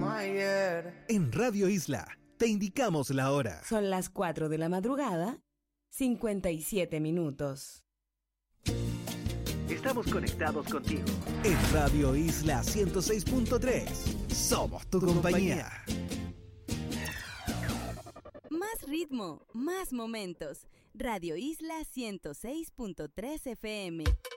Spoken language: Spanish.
como ayer. En Radio Isla te indicamos la hora. Son las 4 de la madrugada, 57 minutos. Estamos conectados contigo. En Radio Isla 106.3. Somos tu compañía. Más ritmo, más momentos. Radio Isla 106.3 FM.